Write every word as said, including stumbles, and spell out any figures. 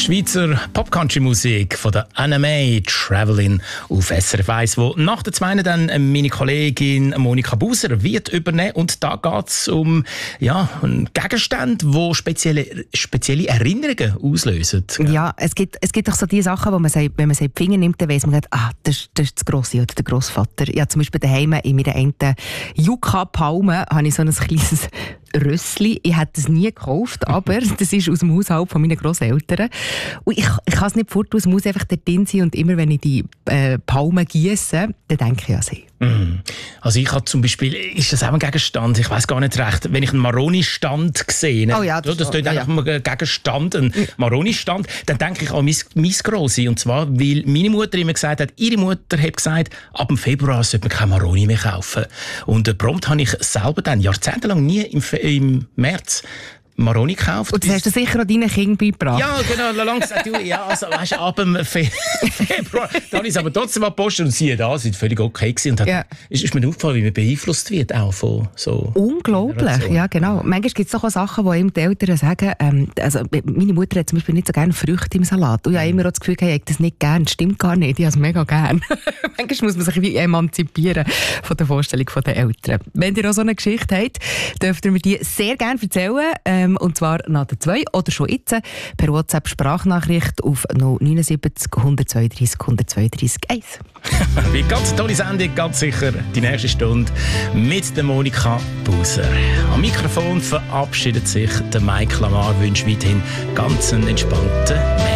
Schweizer Pop-Country-Musik von der Anna May, «Travelin» auf S R F eins, wo nach der zweiten dann meine Kollegin Monika Buser wird übernehmen. Und da geht es um ja, einen Gegenstand, der spezielle, spezielle Erinnerungen auslösen. Ja, es gibt, es gibt auch so die Sachen, wo man sagt, wenn man sie in die Finger nimmt, dann weiss man, ah, das, ist, das ist das Grosse oder der Grossvater. Ja, zum Beispiel daheim in meiner einen Yucca-Palme habe ich so ein kleines Rössli. Ich hätte es nie gekauft, aber das ist aus dem Haushalt von meinen Grosseltern. Und ich, ich kann es nicht fort, es muss einfach dort drin sein. Und immer wenn ich die äh, Palmen giesse, dann denke ich an sie. Mm. Also ich habe zum Beispiel, ist das auch ein Gegenstand, ich weiss gar nicht recht, wenn ich einen Maroni-Stand sehe, oh ja, das, das klingt ja, einfach ja. ein Gegenstand, ein Maroni-Stand, dann denke ich an mein, mein Grossi. Und zwar, weil meine Mutter immer gesagt hat, ihre Mutter hat gesagt, ab dem Februar sollte man kein Maroni mehr kaufen. Und äh, prompt habe ich selber dann jahrzehntelang nie im, im März Maroni gekauft. Und das hast du sicher auch deinen Kindern beigebracht. Ja, genau. Langsam, du, ja, also, weißt, ab dem Fe- Februar. Dann habe ich es aber trotzdem gepostet und siehe da, es war völlig okay gewesen. Und hat, ja. ist, ist mir aufgefallen, wie man beeinflusst wird auch von so. Unglaublich, ja genau. Manchmal gibt es doch auch Sachen, wo ihm die Eltern sagen, ähm, also meine Mutter hat zum Beispiel nicht so gerne Früchte im Salat. Und ich habe immer auch das Gefühl, ich hätte das nicht gerne. Stimmt gar nicht, ich habe es mega gerne. Manchmal muss man sich wie emanzipieren von der Vorstellung der Eltern. Wenn ihr auch so eine Geschichte habt, dürft ihr mir die sehr gerne erzählen. Ähm, und zwar nach der zwei oder schon jetzt per WhatsApp-Sprachnachricht auf null neun sieben null eins zwei drei eins zwei drei eins. Wie ganz tolle Sendung, ganz sicher die nächste Stunde mit der Monika Buser. Am Mikrofon verabschiedet sich der Mike Lamar, wünscht weiterhin ganz einen entspannten